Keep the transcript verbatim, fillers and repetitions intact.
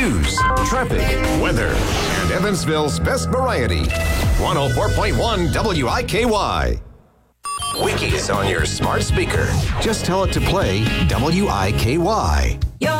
news, traffic, weather, and Evansville's best variety. one oh four point one W I K Y. Wiki is on your smart speaker. Just tell it to play W I K Y.